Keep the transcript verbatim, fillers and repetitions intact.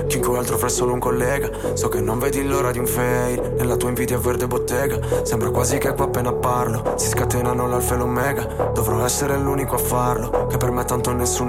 Chiunque altro fra solo un collega. So che non vedi l'ora di un fade nella tua invidia verde bottega. Sembra quasi che qua appena parlo si scatenano l'alfa e l'omega. Dovrò essere l'unico a farlo, che per me tanto nessuno